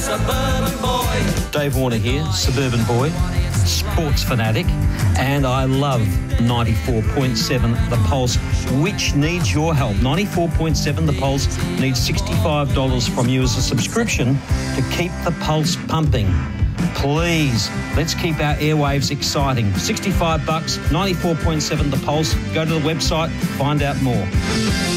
suburban boy. Dave Warner here, suburban boy, sports fanatic, and I love 94.7 The Pulse, which needs your help. 94.7 The Pulse needs $65 from you as a subscription to keep the pulse pumping. Please, let's keep our airwaves exciting. $65, 94.7 The Pulse. Go to the website, find out more.